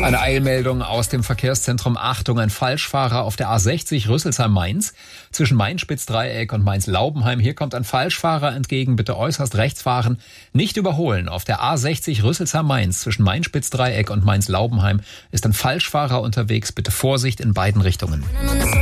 Eine Eilmeldung aus dem Verkehrszentrum. Achtung, ein Falschfahrer auf der A60 Rüsselsheim-Mainz zwischen Main-Spitz-Dreieck und Mainz-Laubenheim. Hier kommt ein Falschfahrer entgegen. Bitte äußerst rechts fahren, nicht überholen. Auf der A60 Rüsselsheim-Mainz zwischen Main-Spitz-Dreieck und Mainz-Laubenheim ist ein Falschfahrer unterwegs. Bitte Vorsicht in beiden Richtungen.